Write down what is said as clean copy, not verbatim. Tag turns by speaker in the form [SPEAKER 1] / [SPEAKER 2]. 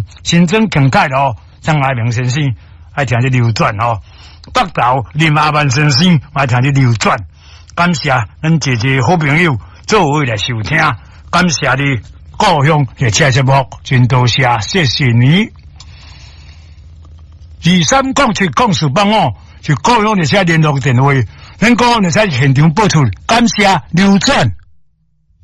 [SPEAKER 1] 新增强态咯，张爱明先生爱听这流转哦，北投林阿曼先生爱听这流转，感谢咱姐姐好朋友做位来收听，感谢你故乡嘅节目，真多谢，谢谢你。230704帮哦，就故乡嘅联络电话，咱故乡嘅现场播出，感谢流转。